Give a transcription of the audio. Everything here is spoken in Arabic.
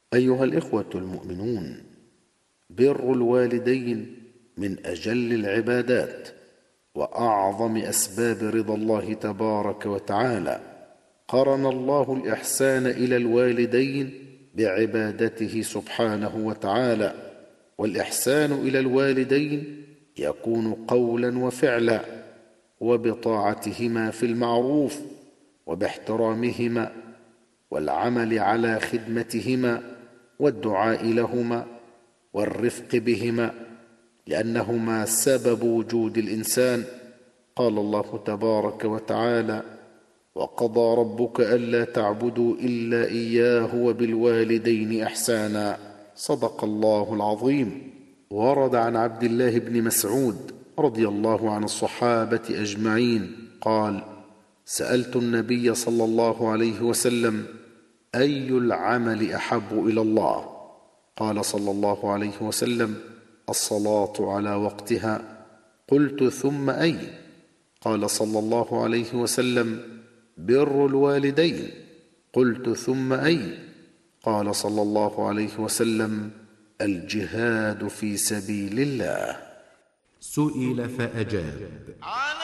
أيها الإخوة المؤمنون، بر الوالدين من أجل العبادات وأعظم أسباب رضا الله تبارك وتعالى. قرن الله الإحسان إلى الوالدين بعبادته سبحانه وتعالى، والإحسان إلى الوالدين يكون قولا وفعلا، وبطاعتهما في المعروف، وباحترامهما، والعمل على خدمتهما، والدعاء لهما، والرفق بهما، لأنهما سبب وجود الإنسان. قال الله تبارك وتعالى: وقضى ربك ألا تعبدوا إلا إياه وبالوالدين إحسانا. صدق الله العظيم. ورد عن عبد الله بن مسعود رضي الله عن الصحابة أجمعين قال: سألت النبي صلى الله عليه وسلم: أي العمل أحب إلى الله؟ قال صلى الله عليه وسلم: الصلاة على وقتها. قلت: ثم أي؟ قال صلى الله عليه وسلم: بر الوالدين. قلت: ثم أي؟ قال صلى الله عليه وسلم: الجهاد في سبيل الله. سئل فأجاب: